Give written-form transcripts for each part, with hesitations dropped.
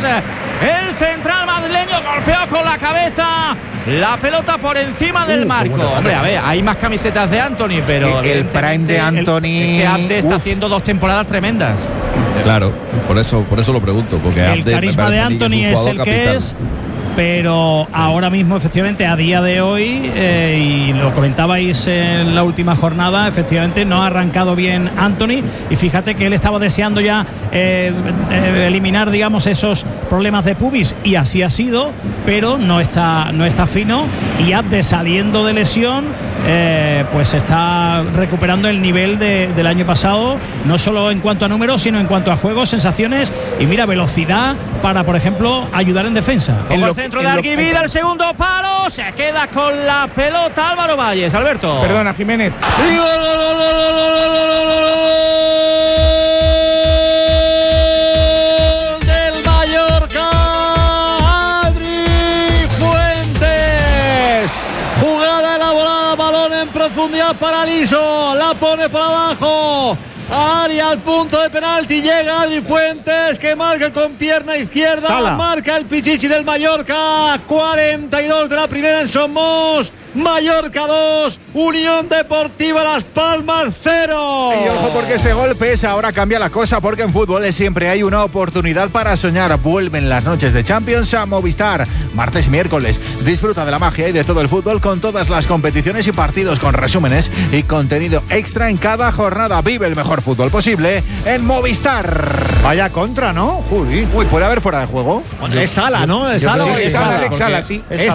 El central madrileño golpeó con la cabeza la pelota por encima del marco. Hombre, a ver, hay más camisetas de Antony, pero el prime de Antony es que Abde está haciendo 2 temporadas tremendas. Claro, por eso lo pregunto, porque el carisma de Antony es el que es. Pero ahora mismo, efectivamente, a día de hoy, y lo comentabais en la última jornada, efectivamente no ha arrancado bien Antony, y fíjate que él estaba deseando ya eliminar, digamos, esos problemas de pubis, y así ha sido, pero no está fino, y Abde, saliendo de lesión, pues está recuperando el nivel del año pasado, no solo en cuanto a números, sino en cuanto a juego, sensaciones y mira, velocidad para, por ejemplo, ayudar en defensa. Centro de Arguivida, el segundo palo, se queda con la pelota Álvaro Valles. Alberto. Perdona, Jiménez. Del Mallorca, Adri Fuentes. Jugada elaborada, balón en profundidad para Liso, la pone por abajo. Área al punto de penalti, llega Adri Fuentes, que marca con pierna izquierda. Sala. Marca el Pichichi del Mallorca. 42 de la primera en Somos. Mallorca 2, Unión Deportiva Las Palmas 0. Y ojo, porque este golpe ahora cambia la cosa, porque en fútbol siempre hay una oportunidad para soñar. Vuelven las noches de Champions a Movistar, martes y miércoles. Disfruta de la magia y de todo el fútbol con todas las competiciones y partidos, con resúmenes y contenido extra en cada jornada. Vive el mejor fútbol posible en Movistar. Vaya contra, ¿no? Uy, ¿puede haber fuera de juego? Es Sala, ¿no? Es Sala, es Sala, sí. Es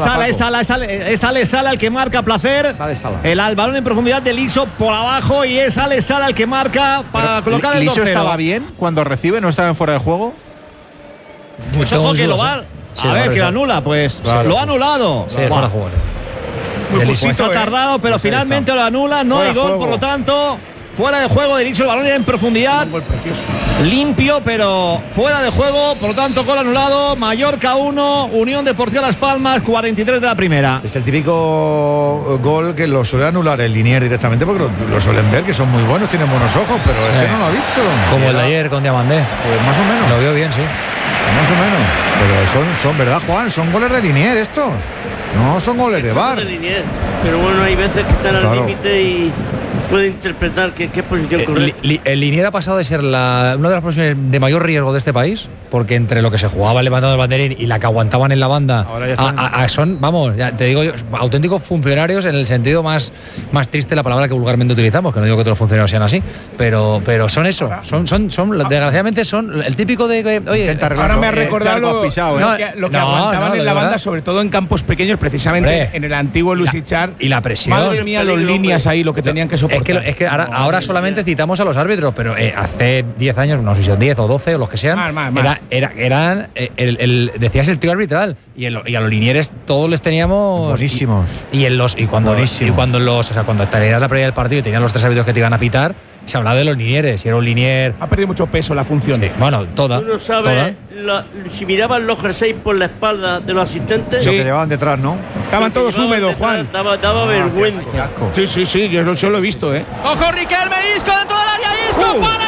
Sala el que marca Placer. El balón en profundidad de Liso por abajo, y es Sala el que marca para colocar el 2-0. ¿Liso estaba bien cuando recibe? ¿No estaba en fuera de juego? Pues ojo que lo va. A ver, que lo anula, pues. Claro, lo ha anulado. Sí, fuera de juego. Pues ha tardado, pero finalmente lo anula. No hay gol, por lo tanto, fuera de juego de Liso. El balón era en profundidad. Un gol precioso. Limpio, pero fuera de juego, por lo tanto, gol anulado. Mallorca 1, Unión Deportiva Las Palmas 43 de la primera. Es el típico gol que lo suele anular el Linier directamente, porque lo suelen ver, que son muy buenos, tienen buenos ojos, pero este no lo ha visto. Como el de ayer con Diamandé. Pues más o menos. Lo vio bien, sí. Más o menos. Pero son ¿verdad, Juan? Son goles de Linier estos. No son goles de VAR. Pero bueno, hay veces que están al límite y puede interpretar qué posición correcta. El Linier ha pasado de ser una de las posiciones de mayor riesgo de este país, porque entre lo que se jugaba levantando el banderín y la que aguantaban en la banda, son, vamos, ya te digo yo, auténticos funcionarios en el sentido más triste de la palabra que vulgarmente utilizamos, que no digo que todos los funcionarios sean así, pero son eso, son desgraciadamente son el típico de oye, ahora me ha recordado lo que aguantaban en la banda, sobre todo en campos pequeños, precisamente en el antiguo Luis Ichar. Y la presión. Madre mía, los líneas ahí, lo que tenían que soportar. Es que ahora solamente citamos a los árbitros, pero hace 10 años, no sé si son 10 o 12 o los que sean, eran decías el tío arbitral, y a los linieres todos les teníamos buenísimos. Cuando tenías la previa del partido y tenían los 3 árbitros que te iban a pitar, se hablaba de los linieres, y era un linier. Ha perdido mucho peso la función. Sí, bueno, toda. Uno sabe, si miraban los jerseys por la espalda de los asistentes. Lo que llevaban detrás, ¿no? Estaban todos húmedos, Juan. Daba vergüenza. Sí, yo lo he visto, Ojo, Riquelme, Isco dentro del área, Isco para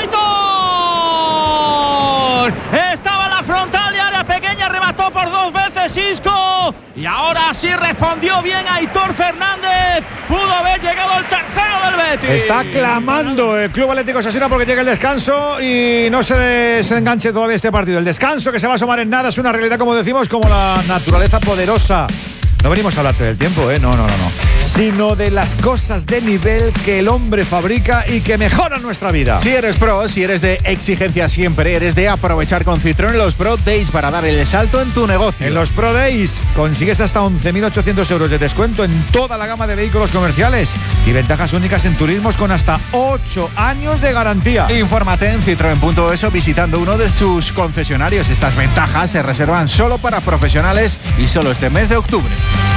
Aitor. Estaba en la frontal de área pequeña, remató por 2 veces Isco, y ahora sí respondió bien Aitor Fernández. Pudo haber llegado el tercero del Betis. Está clamando el Club Atlético Osasuna porque llega el descanso y no se enganche todavía este partido. El descanso, que se va a asomar en nada, es una realidad, como decimos, como la naturaleza poderosa. No venimos a hablarte del tiempo, no, sino de las cosas de nivel que el hombre fabrica y que mejoran nuestra vida. Si eres pro, si eres de exigencia siempre, eres de aprovechar con Citroën los Pro Days para dar el salto en tu negocio. En los Pro Days consigues hasta 11.800 euros de descuento en toda la gama de vehículos comerciales y ventajas únicas en turismos con hasta 8 años de garantía. Infórmate en Citroën.es o visitando uno de sus concesionarios. Estas ventajas se reservan solo para profesionales y solo este mes de octubre.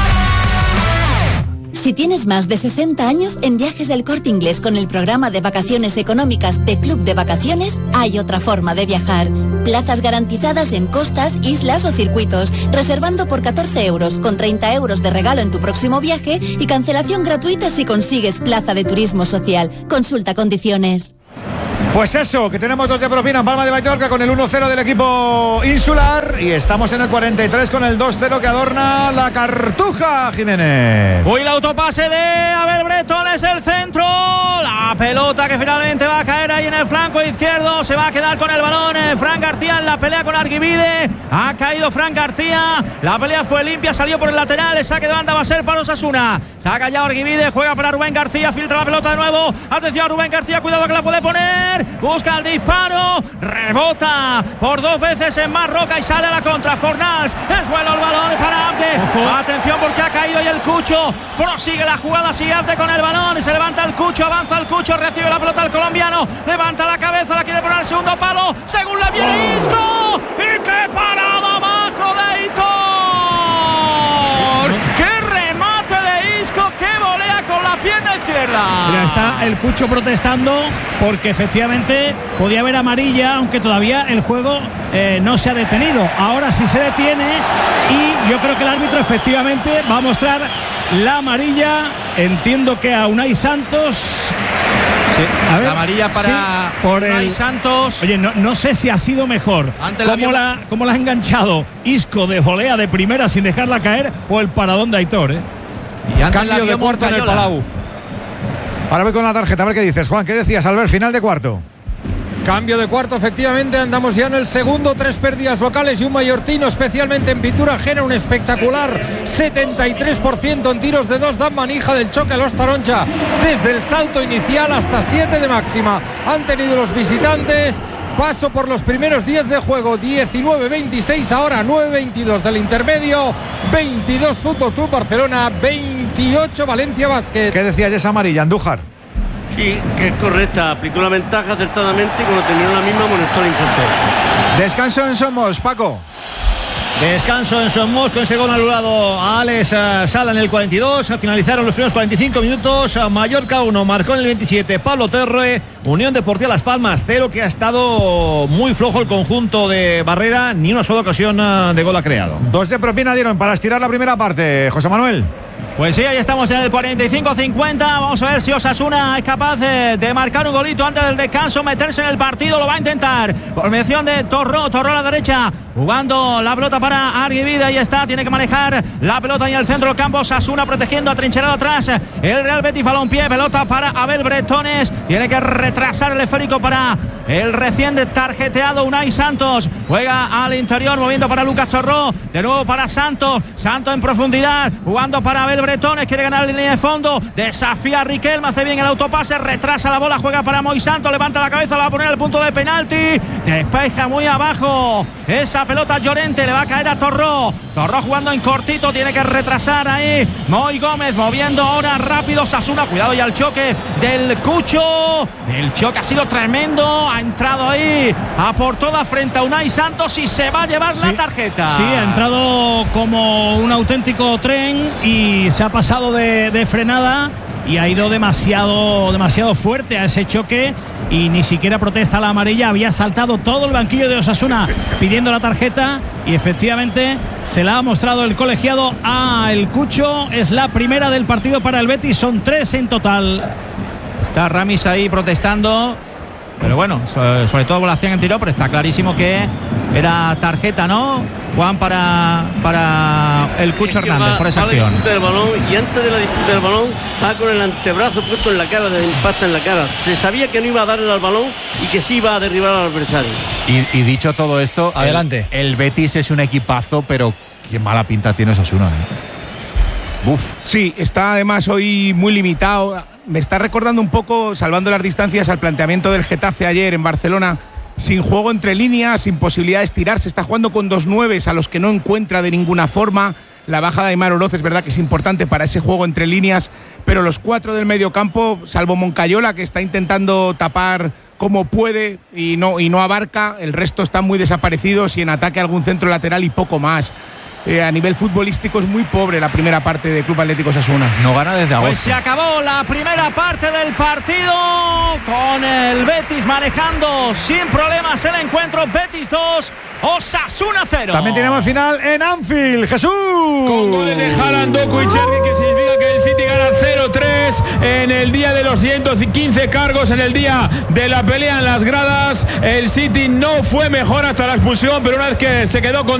Si tienes más de 60 años, en Viajes del Corte Inglés con el programa de vacaciones económicas de Club de Vacaciones, hay otra forma de viajar. Plazas garantizadas en costas, islas o circuitos, reservando por 14 euros, con 30 euros de regalo en tu próximo viaje y cancelación gratuita si consigues plaza de turismo social. Consulta condiciones. Pues eso, que tenemos 2 de propina en Palma de Mallorca con el 1-0 del equipo insular y estamos en el 43 con el 2-0 que adorna la Cartuja, Jiménez. Uy, el autopase de Abel Bretones, el centro. La pelota que finalmente va a caer ahí en el flanco izquierdo. Se va a quedar con el balón Fran García en la pelea con Arguivide. Ha caído Fran García. La pelea fue limpia, salió por el lateral. El saque de banda va a ser para Osasuna. Saca ya Arguivide, juega para Rubén García, filtra la pelota de nuevo. Atención, Rubén García, cuidado que la puede poner. Busca el disparo, rebota por 2 veces en Marroca y sale a la contra. Fornals, es bueno el balón para Abde. Atención porque ha caído y el Cucho prosigue la jugada siguiente con el balón y se levanta el Cucho, avanza el Cucho, recibe la pelota el colombiano, levanta la cabeza, la quiere poner al segundo palo, según la viene Isco y qué parada abajo de Hitor. ¡Qué remate de Isco! ¡Qué volea con la pierna izquierda! Mira, está el Cucho protestando porque efectivamente podía haber amarilla, aunque todavía el juego no se ha detenido. Ahora sí se detiene y yo creo que el árbitro efectivamente va a mostrar la amarilla. Entiendo que a Unai Santos. Sí, a ver, la amarilla para sí, por Unai Santos. Oye, no sé si ha sido mejor cómo la ha enganchado Isco de volea de primera sin dejarla caer o el paradón de Aitor. Y cambio de cuarto en el Palau. Ahora voy con la tarjeta, a ver qué dices, Juan. ¿Qué decías, Albert? Final de cuarto. Cambio de cuarto, efectivamente, andamos ya en el segundo, 3 pérdidas locales y un mallorquino, especialmente en pintura ajena, un espectacular 73% en tiros de 2, dan manija del choque a los Taroncha, desde el salto inicial hasta 7 de máxima, han tenido los visitantes. Paso por los primeros 10 de juego, 19-26, ahora 9-22 del intermedio, 22 Fútbol Club Barcelona, 28 Valencia Basket. ¿Qué decía esa amarilla, Andújar? Sí, que es correcta, aplicó la ventaja acertadamente y cuando terminó la misma amonestó al instructor. Descanso en Somos, Paco. Descanso en Somos con ese gol anulado a Alex Sala en el 42. Finalizaron los primeros 45 minutos. Mallorca 1, marcó en el 27 Pablo Terre. Unión Deportiva Las Palmas 0, que ha estado muy flojo el conjunto de Barrera. Ni una sola ocasión de gol ha creado. 2 de propina dieron para estirar la primera parte, José Manuel. Pues sí, ahí estamos en el 45-50. Vamos a ver si Osasuna es capaz de marcar un golito antes del descanso, meterse en el partido. Lo va a intentar por mención de Torró a la derecha, jugando la pelota para Arguivide. Ahí está, tiene que manejar la pelota en el centro del campo. Osasuna protegiendo, atrincherado atrás el Real Betis, balompié, pelota para Abel Bretones. Tiene que retrasar el esférico para el recién tarjeteado Unai Santos. Juega al interior, moviendo para Lucas Torró. De nuevo para Santos en profundidad, jugando para Abel Bretones, quiere ganar la línea de fondo, desafía a Riquelme, hace bien el autopase, retrasa la bola, juega para Moi Santos, levanta la cabeza, la va a poner al punto de penalti, despeja muy abajo esa pelota Llorente, le va a caer a Torró jugando en cortito, tiene que retrasar ahí Moi Gómez, moviendo ahora rápido Osasuna, cuidado ya el choque del Cucho, el choque ha sido tremendo, ha entrado ahí a por toda frente a Unai Santos y se va a llevar la tarjeta. Sí, ha entrado como un auténtico tren y se ha pasado de frenada y ha ido demasiado fuerte a ese choque y ni siquiera protesta la amarilla. Había saltado todo el banquillo de Osasuna pidiendo la tarjeta y efectivamente se la ha mostrado el colegiado a el Cucho. Es la primera del partido para el Betis, son 3 en total. Está Ramis ahí protestando, pero bueno, sobre todo la acción en tiro, pero está clarísimo que era tarjeta, ¿no, Juan, para el Cucho Hernández por esa acción? Del balón, y antes de la disputa del balón va con el antebrazo puesto en la cara, de impacto en la cara. Se sabía que no iba a darle al balón y que sí iba a derribar al adversario. Y dicho todo esto, adelante. El Betis es un equipazo, pero qué mala pinta tiene Osasuna, Uf. Sí, está además hoy muy limitado. Me está recordando un poco, salvando las distancias, al planteamiento del Getafe ayer en Barcelona, sin juego entre líneas, sin posibilidad de estirarse. Está jugando con 2 9s a los que no encuentra de ninguna forma. La baja de Aimar Oroz es verdad que es importante para ese juego entre líneas, pero los 4 del medio campo, salvo Moncayola, que está intentando tapar como puede y no abarca, el resto están muy desaparecidos y en ataque algún centro lateral y poco más. A nivel futbolístico es muy pobre la primera parte del Club Atlético Osasuna. No gana desde agosto. Pues se acabó la primera parte del partido con el Betis manejando sin problemas el encuentro. Betis 2, Osasuna 0. También tenemos final en Anfield. Jesús. Con goles de Haaland, Doku y Cherki, que significa que el City gana 0-3 en el día de los 115 cargos, en el día de la pelea en las gradas. El City no fue mejor hasta la expulsión, pero una vez que se quedó con